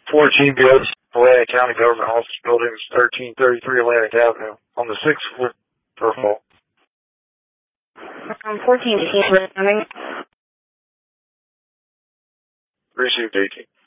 14 Bills, Atlantic County Government Office Buildings, 1333 Atlantic Avenue, on the 6th floor, turf hall. 14 to coming. Received 18.